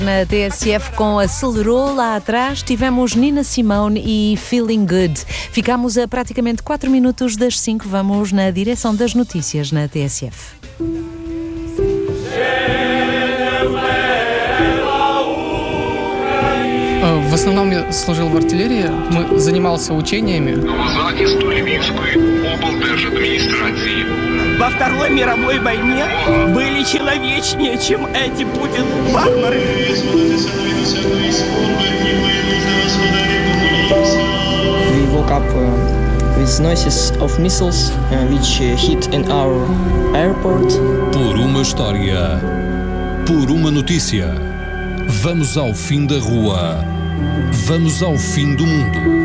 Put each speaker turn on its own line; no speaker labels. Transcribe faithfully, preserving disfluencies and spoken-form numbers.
Na T S F com Acelerou, lá atrás tivemos Nina Simone e Feeling Good. Ficámos a praticamente quatro minutos das cinco, vamos na direção das notícias na T S F.
В основном я служил в артиллерии, мы занимался учениями.
Во Второй мировой войне были человечнее, чем эти Путин-варвары.
We woke up uh, with noises of missiles uh, which uh, hit in our airport.
Por uma história, por uma notícia, vamos ao fim da rua, vamos ao fim do mundo.